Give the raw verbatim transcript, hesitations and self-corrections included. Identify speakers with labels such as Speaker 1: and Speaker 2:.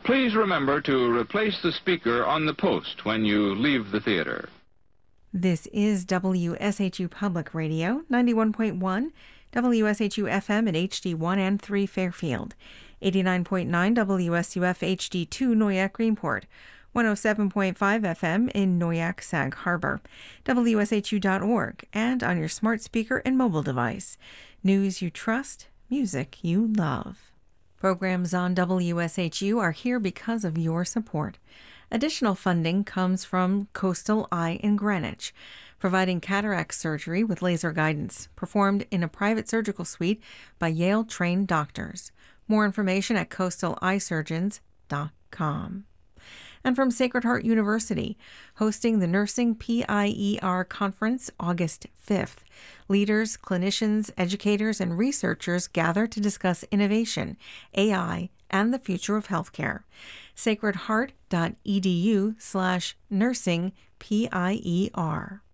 Speaker 1: Please remember to replace the speaker on the post when you leave the theater.
Speaker 2: This is W S H U Public Radio, ninety-one point one, W S H U F M at H D one and three Fairfield, eighty-nine point nine W S U F H D two Noyak Greenport, one oh seven point five F M in Noyak Sag Harbor, W S H U dot org, and on your smart speaker and mobile device. News you trust, music you love. Programs on W S H U are here because of your support. Additional funding comes from Coastal Eye in Greenwich, providing cataract surgery with laser guidance, performed in a private surgical suite by Yale-trained doctors. More information at coastal eye surgeons dot com. And from Sacred Heart University, hosting the Nursing P I E R Conference August fifth. Leaders, clinicians, educators, and researchers gather to discuss innovation, A I, and the future of healthcare. sacred heart dot e d u slash nursing P I E R.